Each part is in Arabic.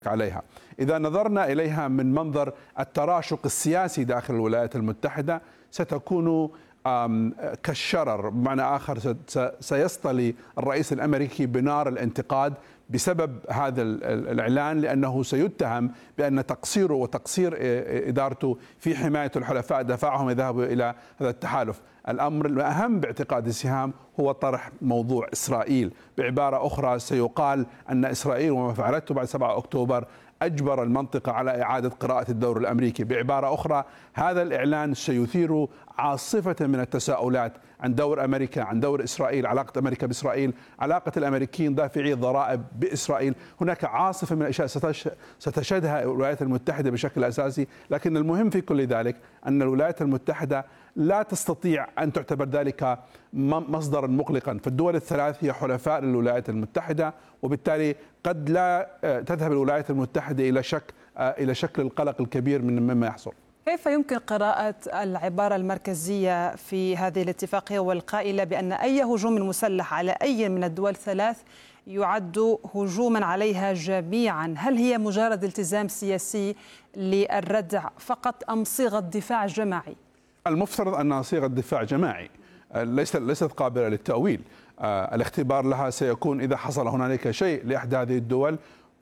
عليها. إذا نظرنا إليها من منظر التراشق السياسي داخل الولايات المتحدة ستكون كالشرر، بمعنى آخر سيصطلي الرئيس الأمريكي بنار الانتقاد بسبب هذا الإعلان، لأنه سيتهم بأن تقصيره وتقصير إدارته في حماية الحلفاء دفعهم يذهبوا إلى هذا التحالف. الأمر الأهم باعتقاد سهام هو طرح موضوع إسرائيل. بعبارة أخرى سيقال أن إسرائيل وما فعلته بعد 7 أكتوبر أجبر المنطقة على إعادة قراءة الدور الأمريكي. بعبارة أخرى هذا الإعلان سيثير عاصفة من التساؤلات عن دور أمريكا، عن دور إسرائيل، علاقة أمريكا بإسرائيل، علاقة الأمريكيين دافعي الضرائب بإسرائيل. هناك عاصفة من الأشياء ستشهدها الولايات المتحدة بشكل أساسي، لكن المهم في كل ذلك أن الولايات المتحدة لا تستطيع أن تعتبر ذلك مصدرا مقلقا، فالدول الثلاث هي حلفاء للولايات المتحدة، وبالتالي قد لا تذهب الولايات المتحدة إلى شكل القلق الكبير مما يحصل. كيف يمكن قراءة العبارة المركزية في هذه الاتفاقية والقائلة بأن أي هجوم مسلح على أي من الدول الثلاث يعد هجوما عليها جميعا؟ هل هي مجرد التزام سياسي للردع فقط أم صيغة دفاع جماعي؟ المفترض أنها صيغة دفاع جماعي، ليست قابلة للتأويل. الاختبار لها سيكون إذا حصل هنالك شيء لإحدى هذه الدول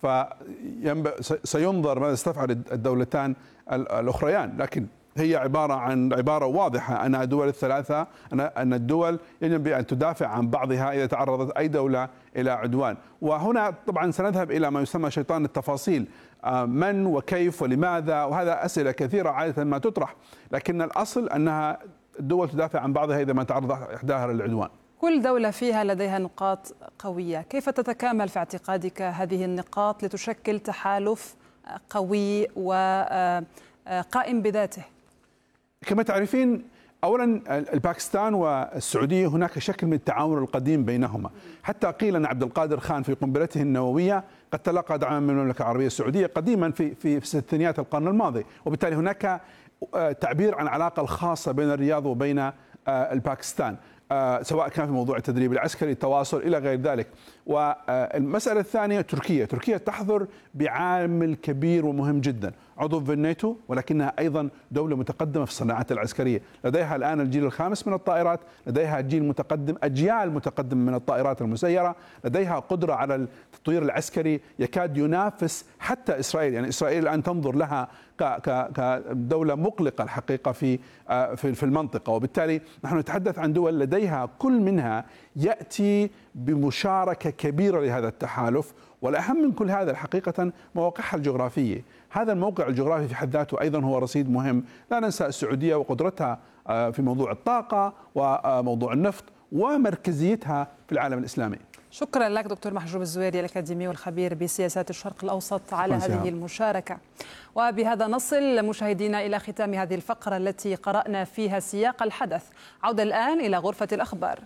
سينظر ماذا استفعل الدولتان الأخريان، لكن هي عبارة عن عبارة واضحة أن الدول الثلاثة أن الدول يجب أن تدافع عن بعضها إذا تعرضت أي دولة إلى عدوان. وهنا طبعا سنذهب إلى ما يسمى شيطان التفاصيل، من وكيف ولماذا، وهذا أسئلة كثيرة عادة ما تطرح، لكن الأصل أنها الدول تدافع عن بعضها إذا ما تعرض إحداها للعدوان. كل دولة فيها لديها نقاط قوية، كيف تتكامل في اعتقادك هذه النقاط لتشكل تحالف قوي وقائم بذاته؟ كما تعرفين، أولا الباكستان والسعودية هناك شكل من التعاون القديم بينهما، حتى قيل أن عبد القادر خان في قنبلته النووية قد تلقى دعما من المملكة العربية السعودية قديما في ستينيات القرن الماضي، وبالتالي هناك تعبير عن العلاقة الخاصة بين الرياض وبين الباكستان، سواء كان في موضوع التدريب العسكري، التواصل إلى غير ذلك. والمسألة الثانية تركيا تحظر بعامل كبير ومهم جدا، عضو في الناتو، ولكنها أيضا دولة متقدمة في الصناعات العسكرية، لديها الآن الجيل الخامس من الطائرات، لديها أجيال متقدمة من الطائرات المسيرة، لديها قدرة على التطوير العسكري يكاد ينافس حتى إسرائيل. يعني إسرائيل الآن تنظر لها كدولة مقلقة الحقيقة في المنطقة، وبالتالي نحن نتحدث عن دول لديها كل منها يأتي بمشاركة كبيرة لهذا التحالف، والأهم من كل هذا الحقيقة مواقعها الجغرافية. هذا الموقع الجغرافي في حد ذاته أيضا هو رصيد مهم. لا ننسى السعودية وقدرتها في موضوع الطاقة وموضوع النفط ومركزيتها في العالم الإسلامي. شكرا لك دكتور محجوب الزويري الأكاديمي والخبير بسياسات الشرق الأوسط على هذه المشاركة. وبهذا نصل مشاهدينا إلى ختام هذه الفقرة التي قرأنا فيها سياق الحدث. عودة الآن إلى غرفة الأخبار.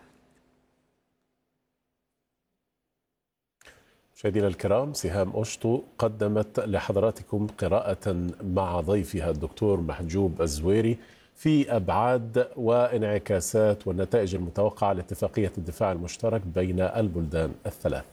مشاهدينا الكرام، سهام أشطو قدمت لحضراتكم قراءة مع ضيفها الدكتور محجوب الزويري في أبعاد وانعكاسات والنتائج المتوقعة لاتفاقية الدفاع المشترك بين البلدان الثلاث.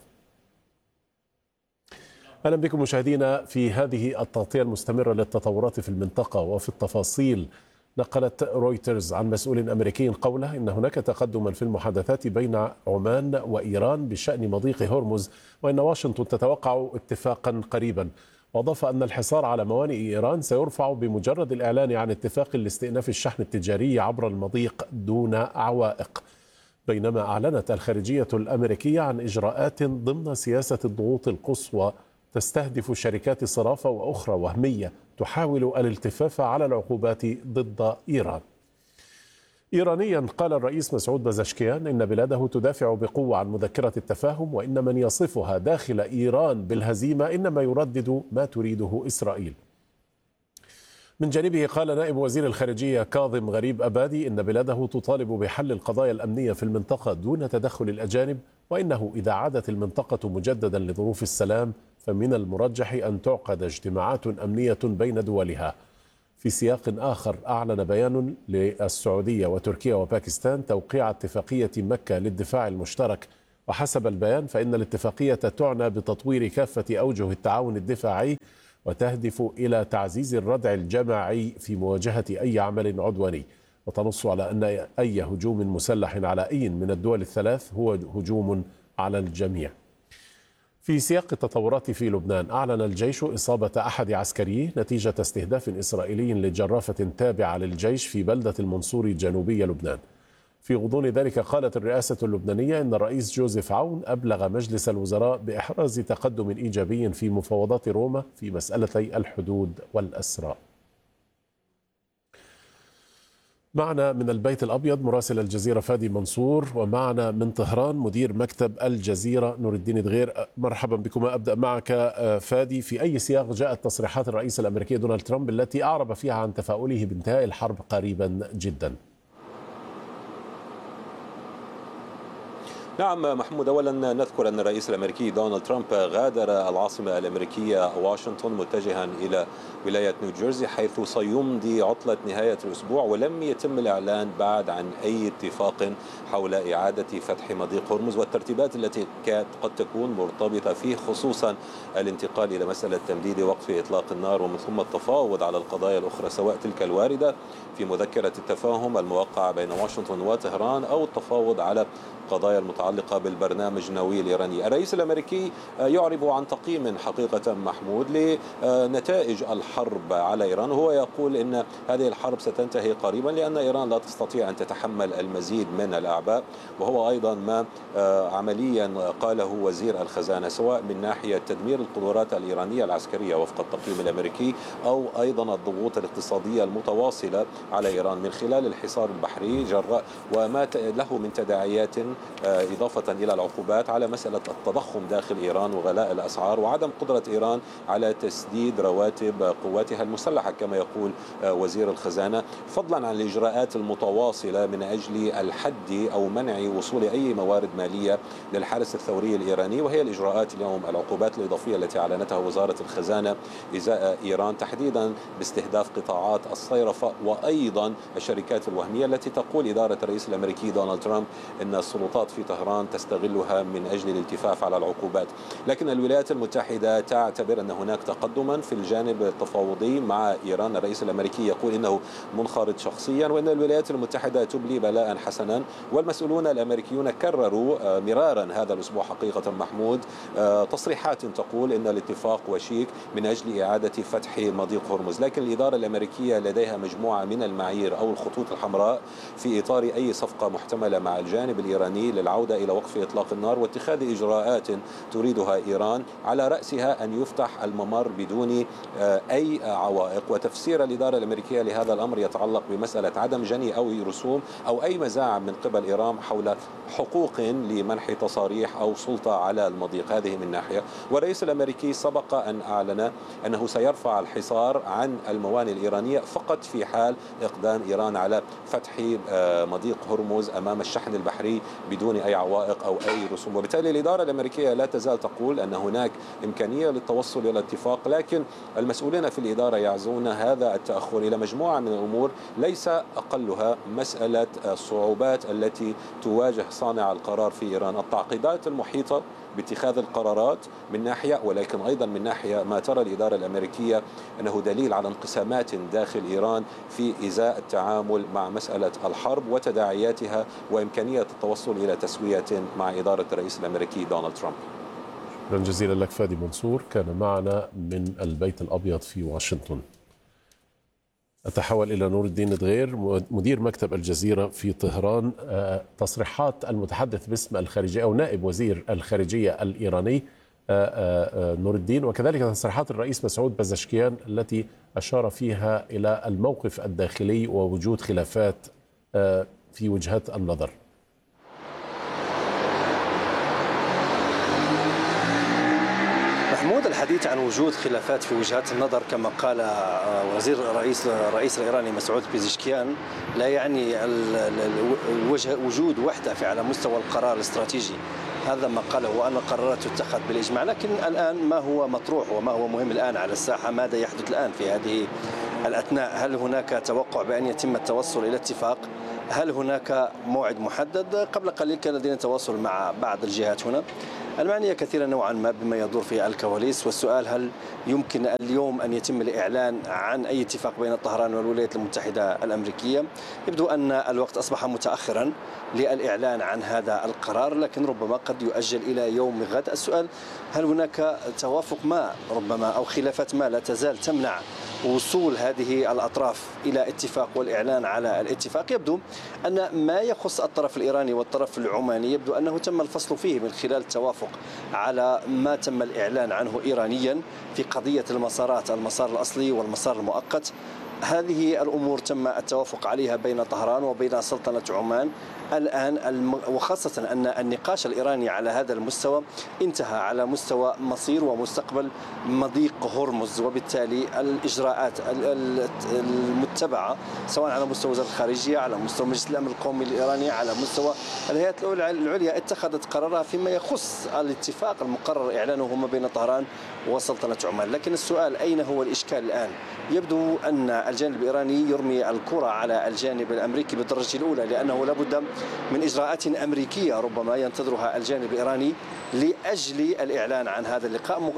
أهلا بكم مشاهدينا في هذه التغطية المستمرة للتطورات في المنطقة. وفي التفاصيل، نقلت رويترز عن مسؤول أمريكي قوله إن هناك تقدما في المحادثات بين عمان وإيران بشأن مضيق هرمز، وإن واشنطن تتوقع اتفاقا قريبا. وأضاف أن الحصار على موانئ إيران سيرفع بمجرد الإعلان عن اتفاق لاستئناف الشحن التجاري عبر المضيق دون عوائق. بينما أعلنت الخارجية الأمريكية عن إجراءات ضمن سياسة الضغوط القصوى تستهدف شركات صرافة وأخرى وهمية تحاول الالتفاف على العقوبات ضد إيران. إيرانيا، قال الرئيس مسعود بزشكيان إن بلاده تدافع بقوة عن مذكرة التفاهم، وإن من يصفها داخل إيران بالهزيمة إنما يردد ما تريده إسرائيل. من جانبه، قال نائب وزير الخارجية كاظم غريب أبادي إن بلاده تطالب بحل القضايا الأمنية في المنطقة دون تدخل الأجانب، وإنه إذا عادت المنطقة مجددا لظروف السلام فمن المرجح أن تعقد اجتماعات أمنية بين دولها. في سياق آخر، أعلن بيان للسعودية وتركيا وباكستان توقيع اتفاقية مكة للدفاع المشترك، وحسب البيان فإن الاتفاقية تعنى بتطوير كافة أوجه التعاون الدفاعي وتهدف إلى تعزيز الردع الجماعي في مواجهة أي عمل عدواني، وتنص على أن أي هجوم مسلح على أي من الدول الثلاث هو هجوم على الجميع. في سياق التطورات في لبنان، أعلن الجيش إصابة أحد عسكريه نتيجة استهداف إسرائيلي لجرافة تابعة للجيش في بلدة المنصور جنوبي لبنان. في غضون ذلك قالت الرئاسة اللبنانية إن الرئيس جوزيف عون أبلغ مجلس الوزراء بإحراز تقدم إيجابي في مفاوضات روما في مسألتي الحدود والأسرى. معنا من البيت الأبيض مراسل الجزيرة فادي منصور، ومعنا من طهران مدير مكتب الجزيرة نور الدين دغير. مرحبا بكما. أبدأ معك فادي، في أي سياق جاءت تصريحات الرئيس الأمريكي دونالد ترامب التي أعرب فيها عن تفاؤله بانتهاء الحرب قريبا جدا؟ نعم محمود، أولا نذكر أن الرئيس الأمريكي دونالد ترامب غادر العاصمة الأمريكية واشنطن متجها إلى ولاية نيوجيرسي، حيث سيمضي عطلة نهاية الأسبوع، ولم يتم الإعلان بعد عن أي اتفاق حول إعادة فتح مضيق هرمز والترتيبات التي قد تكون مرتبطة فيه، خصوصا الانتقال إلى مسألة تمديد وقف إطلاق النار ومن ثم التفاوض على القضايا الأخرى، سواء تلك الواردة في مذكرة التفاهم الموقعة بين واشنطن وطهران أو التفاوض على قضايا المتعلقة بالبرنامج النووي الإيراني. الرئيس الأمريكي يعرب عن تقييم حقيقة محمود لنتائج الحرب على إيران، وهو يقول إن هذه الحرب ستنتهي قريبا لأن إيران لا تستطيع أن تتحمل المزيد من الأعباء، وهو أيضا ما عمليا قاله وزير الخزانة، سواء من ناحية تدمير القدرات الإيرانية العسكرية وفق التقييم الأمريكي أو أيضا الضغوط الاقتصادية المتواصلة على إيران من خلال الحصار البحري جراء وما له من تداعيات، إضافة إلى العقوبات على مسألة التضخم داخل إيران وغلاء الأسعار وعدم قدرة إيران على تسديد رواتب قواتها المسلحة كما يقول وزير الخزانة، فضلا عن الإجراءات المتواصلة من أجل الحد أو منع وصول أي موارد مالية للحرس الثوري الإيراني، وهي الإجراءات اليوم العقوبات الإضافية التي أعلنتها وزارة الخزانة إزاء إيران تحديدا باستهداف قطاعات الصيرفة وأيضا الشركات الوهمية التي تقول إدارة الرئيس الأمريكي دونالد ترامب أن السلطات في طهران تستغلها من أجل الالتفاف على العقوبات. لكن الولايات المتحدة تعتبر أن هناك تقدما في الجانب التفاوضي مع إيران. الرئيس الأمريكي يقول إنه منخرط شخصيا وأن الولايات المتحدة تبلي بلاء حسنا، والمسؤولون الأمريكيون كرروا مرارا هذا الأسبوع حقيقة محمود تصريحات تقول إن الاتفاق وشيك من أجل إعادة فتح مضيق هرمز، لكن الإدارة الأمريكية لديها مجموعة من المعايير أو الخطوط الحمراء في إطار أي صفقة محتملة مع الجانب الإيراني للعودة إلى وقف إطلاق النار واتخاذ إجراءات تريدها إيران، على رأسها أن يفتح الممر بدون أي عوائق. وتفسير الإدارة الأمريكية لهذا الأمر يتعلق بمسألة عدم جني أو رسوم أو أي مزاعم من قبل إيران حول حقوق لمنح تصاريح أو سلطة على المضيق، هذه من ناحية. والرئيس الأمريكي سبق أن أعلن أنه سيرفع الحصار عن الموانئ الإيرانية فقط في حال إقدام إيران على فتح مضيق هرمز أمام الشحن البحري بدون أي عوائق أو أي رسوم. وبالتالي الإدارة الأمريكية لا تزال تقول أن هناك إمكانية للتوصل إلى اتفاق، لكن المسؤولين في الإدارة يعزون هذا التأخر إلى مجموعة من الأمور ليس أقلها مسألة الصعوبات التي تواجه صانع القرار في إيران، التعقيدات المحيطة باتخاذ القرارات من ناحية، ولكن أيضا من ناحية ما ترى الإدارة الأمريكية أنه دليل على انقسامات داخل إيران في إزاء التعامل مع مسألة الحرب وتداعياتها وإمكانية التوصل إلى تسوية مع إدارة الرئيس الأمريكي دونالد ترامب. شكرا جزيلا لك فادي منصور، كان معنا من البيت الأبيض في واشنطن. أتحول إلى نور الدين دغير مدير مكتب الجزيرة في طهران. تصريحات المتحدث باسم الخارجية أو نائب وزير الخارجية الإيراني نور الدين، وكذلك تصريحات الرئيس مسعود بزشكيان التي أشار فيها إلى الموقف الداخلي ووجود خلافات في وجهات النظر. محمود، الحديث عن وجود خلافات في وجهات النظر كما قال الرئيس الإيراني مسعود بزشكيان لا يعني وجود وحدة على مستوى القرار الاستراتيجي. هذا ما قاله وأن القرارات تتخذ بالإجماع، لكن الآن ما هو مطروح وما هو مهم الآن على الساحة ماذا يحدث الآن في هذه الأثناء؟ هل هناك توقع بأن يتم التوصل إلى اتفاق هل هناك موعد محدد؟ قبل قليل كان لدينا تواصل مع بعض الجهات هنا المعنية كثيرا نوعا ما بما يدور في الكواليس، والسؤال هل يمكن اليوم أن يتم الإعلان عن أي اتفاق بين طهران والولايات المتحدة الأمريكية؟ يبدو أن الوقت أصبح متأخرا للإعلان عن هذا القرار، لكن ربما قد يؤجل إلى يوم غد. السؤال هل هناك توافق ما ربما أو خلافات ما لا تزال تمنع وصول هذه الأطراف إلى اتفاق والإعلان على الاتفاق؟ يبدو أن ما يخص الطرف الإيراني والطرف العماني يبدو أنه تم الفصل فيه من خلال التوافق على ما تم الإعلان عنه إيرانيا في قضية المسارات، المسار الأصلي والمسار المؤقت. هذه الأمور تم التوافق عليها بين طهران وبين سلطنة عمان الآن، وخاصة أن النقاش الإيراني على هذا المستوى انتهى على مستوى مصير ومستقبل مضيق هرمز، وبالتالي الإجراءات المتبعة سواء على مستوى وزارة الخارجية، على مستوى مجلس الأمن القومي الإيراني، على مستوى الهيئات العليا اتخذت قرارها فيما يخص الاتفاق المقرر إعلانه ما بين طهران وسلطنة عمان. لكن السؤال أين هو الإشكال الآن؟ يبدو أن الجانب الإيراني يرمي الكرة على الجانب الأمريكي بالدرجة الأولى، لأنه لابد من إجراءات أمريكية ربما ينتظرها الجانب الإيراني لأجل الإعلان عن هذا اللقاء،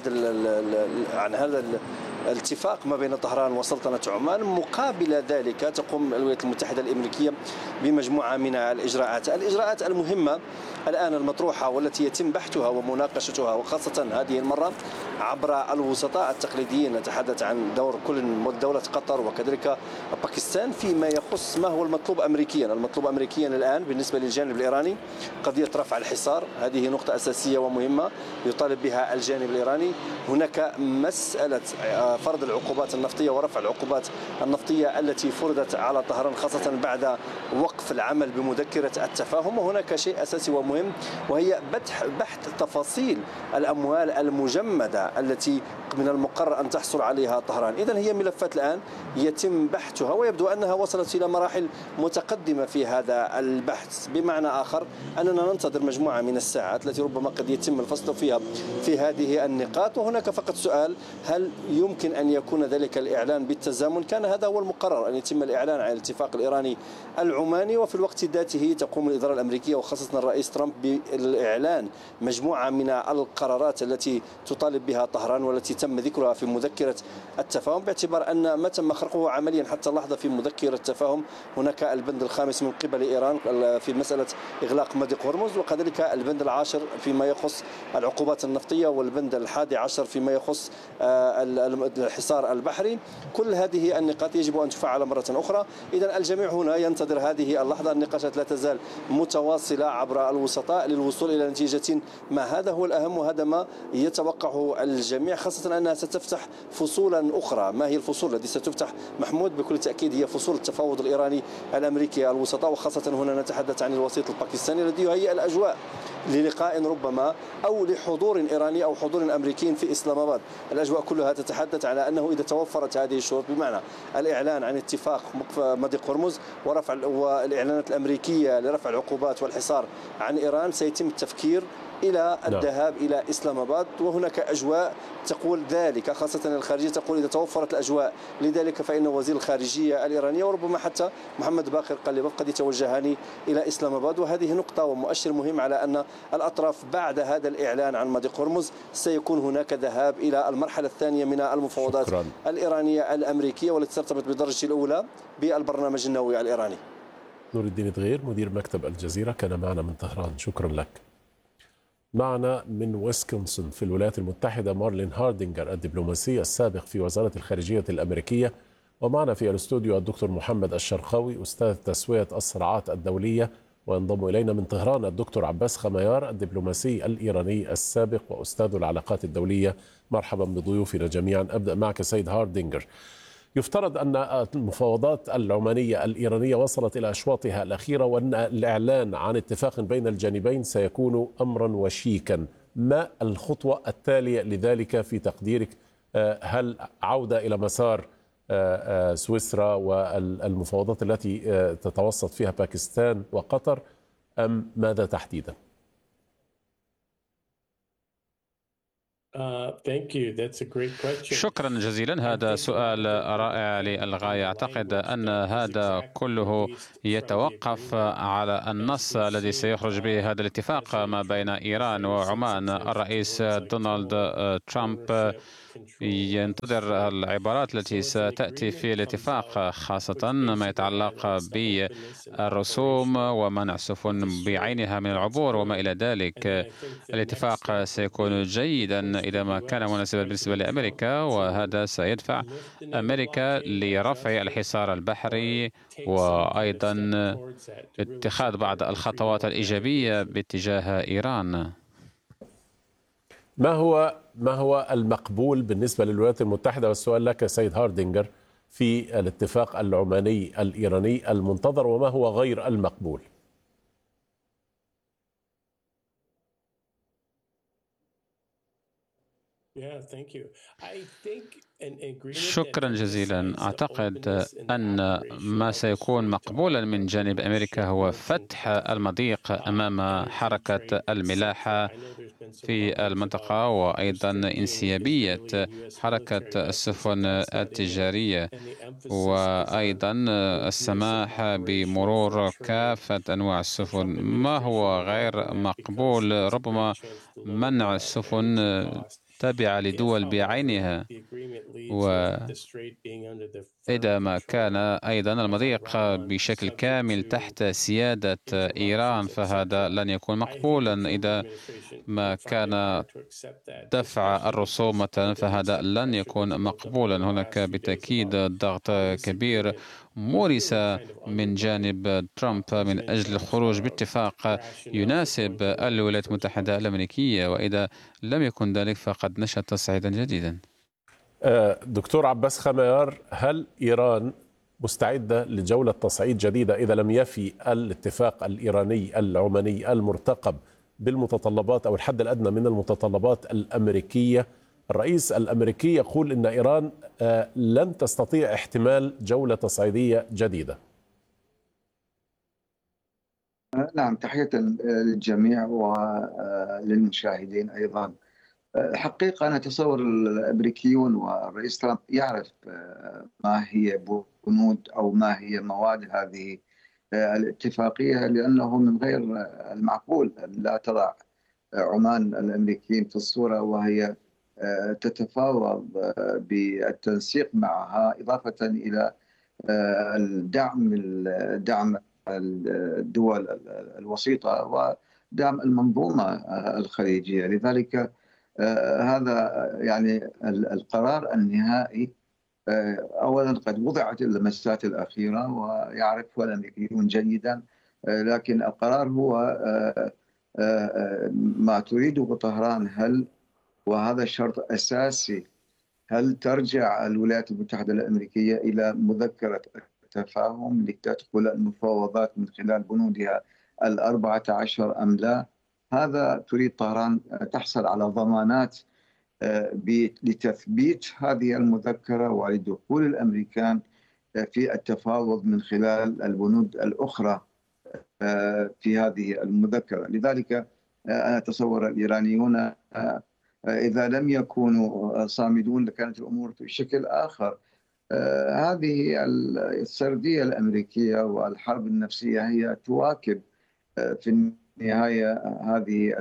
عن هذا الاتفاق ما بين طهران وسلطنة عمان. مقابل ذلك تقوم الولايات المتحدة الأمريكية بمجموعة من الإجراءات المهمة الآن المطروحة والتي يتم بحثها ومناقشتها، وخاصة هذه المرة عبر الوسطاء التقليديين. نتحدث عن دور كل دولة قطر وكذلك باكستان فيما يخص ما هو المطلوب أمريكيا. المطلوب أمريكيا الآن بالنسبة للجانب الإيراني قضية رفع الحصار، هذه نقطة أساسية ومهمة يطالب بها الجانب الإيراني. هناك مسألة فرض العقوبات النفطية ورفع العقوبات النفطية التي فرضت على طهران خاصة بعد وقف العمل بمذكرة التفاهم. وهناك شيء أساسي ومهم وهي بحث تفاصيل الأموال المجمدة التي من المقرر أن تحصل عليها طهران. إذن هي ملفات الآن يتم بحثها، ويبدو أنها وصلت إلى مراحل متقدمة في هذا البحث. بمعنى آخر أننا ننتظر مجموعة من الساعات التي ربما قد يتم الفصل فيها في هذه النقاط. وهناك فقط سؤال هل يمكن أن يكون ذلك الإعلان بالتزامن؟ كان هذا هو المقرر أن يتم الإعلان عن الاتفاق الإيراني العماني، وفي الوقت ذاته تقوم الإدارة الأمريكية وخاصة الرئيس ترامب بالإعلان مجموعة من القرارات التي تطالب بها طهران والتي تم ذكرها في مذكرة التفاهم، باعتبار أن ما تم خرقه عمليا حتى اللحظة في مذكرة التفاهم. هناك البند الخامس من قبل إيران في مسألة إغلاق مضيق هرمز، وكذلك البند العاشر فيما يخص العقوبات النفطية، والبند الحادي عشر فيما يخص الحصار البحري. كل هذه النقاط يجب أن تفعل مرة أخرى. إذن الجميع هنا ينتظر هذه اللحظة. النقاشات لا تزال متواصلة عبر الوسطاء للوصول إلى نتيجة ما. هذا هو الأهم وهذا ما يتوقعه الجميع، خاصة أنها ستفتح فصولا أخرى. ما هي الفصول التي ستفتح محمود؟ بكل تأكيد هي فصول التفاوض الإيراني الأمريكي الوسطاء، وخاصة هنا نتحدث عن الوسيط الباكستاني الذي يهيئ الأجواء للقاء ربما أو لحضور إيراني أو حضور أمريكي في إسلام آباد. الأجواء كلها تتحدث على أنه إذا توفرت هذه الشروط، بمعنى الإعلان عن اتفاق مضيق هرمز والإعلانات الأمريكية لرفع العقوبات والحصار عن إيران، سيتم التفكير إلى الذهاب إلى إسلام آباد. وهناك أجواء تقول ذلك، خاصة الخارجية تقول إذا توفرت الأجواء لذلك فإن وزير الخارجية الإيرانية وربما حتى محمد باقر قليباف قد يتوجهان إلى إسلام آباد. وهذه نقطة ومؤشر مهم على أن الأطراف بعد هذا الإعلان عن مضيق هرمز سيكون هناك ذهاب إلى المرحلة الثانية من المفاوضات الإيرانية الأمريكية والتي ترتبط بالدرجة الأولى بالبرنامج النووي الإيراني. نور الدين دغير مدير مكتب الجزيرة كان معنا من طهران، شكرا لك. معنا من ويسكونسن في الولايات المتحدة مارلين هاردينجر الدبلوماسي السابق في وزارة الخارجية الأمريكية، ومعنا في الاستوديو الدكتور محمد الشرقاوي أستاذ تسوية الصراعات الدولية، وينضم إلينا من طهران الدكتور عباس خميار الدبلوماسي الإيراني السابق وأستاذ العلاقات الدولية. مرحبا بضيوفنا جميعا. أبدأ معك سيد هاردينجر. يفترض أن المفاوضات العمانية الإيرانية وصلت إلى أشواطها الأخيرة، وأن الإعلان عن اتفاق بين الجانبين سيكون أمرا وشيكا. ما الخطوة التالية لذلك في تقديرك؟ هل عودة إلى مسار سويسرا والمفاوضات التي تتوسط فيها باكستان وقطر، أم ماذا تحديدا؟ شكرا جزيلا. هذا سؤال رائع للغاية. أعتقد أن هذا كله يتوقف على النص الذي سيخرج به هذا الاتفاق ما بين إيران وعمان. الرئيس دونالد ترامب ينتظر العبارات التي ستأتي في الاتفاق، خاصة ما يتعلق بالرسوم ومنع السفن بعينها من العبور وما إلى ذلك. الاتفاق سيكون جيدا إذا ما كان مناسبا بالنسبة لأمريكا، وهذا سيدفع أمريكا لرفع الحصار البحري وأيضا اتخاذ بعض الخطوات الإيجابية باتجاه إيران. ما هو المقبول بالنسبة للولايات المتحدة، والسؤال لك سيد هاردينجر، في الاتفاق العماني الإيراني المنتظر، وما هو غير المقبول؟ شكرا جزيلا. أعتقد أن ما سيكون مقبولا من جانب أمريكا هو فتح المضيق أمام حركة الملاحة في المنطقة، وأيضا انسيابية حركة السفن التجارية، وأيضا السماح بمرور كافة أنواع السفن. ما هو غير مقبول؟ ربما منع السفن تابعة لدول بعينها، وإذا ما كان أيضا المضيق بشكل كامل تحت سيادة إيران فهذا لن يكون مقبولا. إذا ما كان دفع الرسوم مثلا فهذا لن يكون مقبولا. هناك بالتأكيد ضغط كبير مورس من جانب ترامب من أجل الخروج باتفاق يناسب الولايات المتحدة الأمريكية، وإذا لم يكن ذلك فقد نشأ تصعيدا جديدا. دكتور عباس خميار، هل إيران مستعدة لجولة تصعيد جديدة إذا لم يفي الاتفاق الإيراني العماني المرتقب بالمتطلبات أو الحد الأدنى من المتطلبات الأمريكية؟ الرئيس الأمريكي يقول إن إيران لن تستطيع احتمال جولة تصعيدية جديدة. نعم، تحية للجميع وللمشاهدين أيضا. حقيقة أنا أتصور الأمريكيون والرئيس ترامب يعرف ما هي بنود أو ما هي مواد هذه الاتفاقية، لأنه من غير المعقول أن لا تضع عمان الأمريكيين في الصورة وهي تتفاوض بالتنسيق معها، إضافة إلى دعم الدول الوسيطة ودعم المنظومة الخليجية. لذلك هذا يعني القرار النهائي. أولا قد وضعت اللمسات الأخيرة ويعرفها الأمريكيون جيدا، لكن القرار هو ما تريده طهران. هل وهذا شرط أساسي، هل ترجع الولايات المتحدة الأمريكية إلى مذكرة التفاهم لتدخل المفاوضات من خلال بنودها 14 أم لا؟ هذا تريد طهران تحصل على ضمانات لتثبيت هذه المذكرة ولدخول الأمريكان في التفاوض من خلال البنود الأخرى في هذه المذكرة. لذلك أنا أتصور الإيرانيون إذا لم يكونوا صامدون لكانت الأمور في شكل آخر. هذه السردية الأمريكية والحرب النفسية هي تواكب في النهاية هذه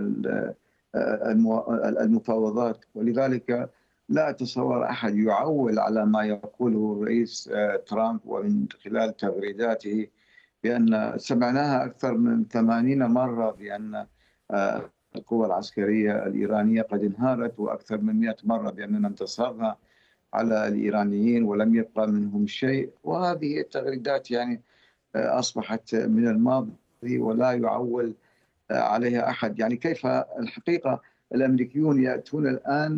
المفاوضات، ولذلك لا أتصور أحد يعول على ما يقوله الرئيس ترامب ومن خلال تغريداته، بأن سمعناها أكثر من 80 مرة بأن القوى العسكرية الإيرانية قد انهارت، وأكثر من 100 مرة بأننا انتصرنا على الإيرانيين ولم يبقى منهم شيء. وهذه التغريدات يعني أصبحت من الماضي ولا يعول عليها أحد. يعني كيف الحقيقة الأمريكيون يأتون الآن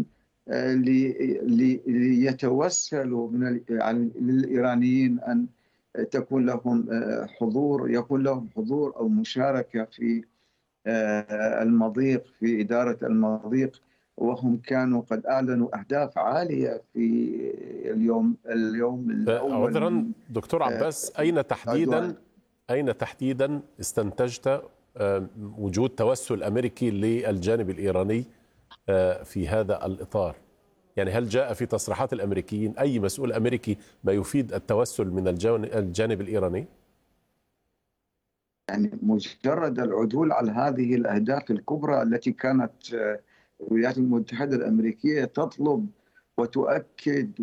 ليتوسلوا للإيرانيين أن تكون لهم حضور، يكون لهم حضور أو مشاركة في المضيق، في إدارة المضيق، وهم كانوا قد أعلنوا أهداف عالية في اليوم الأول. عذرا دكتور عباس، أين تحديدا استنتجت وجود توسل أمريكي للجانب الإيراني في هذا الإطار؟ يعني هل جاء في تصريحات الأمريكيين أي مسؤول أمريكي ما يفيد التوسل من الجانب الإيراني؟ يعني مجرد العدول على هذه الأهداف الكبرى التي كانت الولايات المتحدة الأمريكية تطلب وتؤكد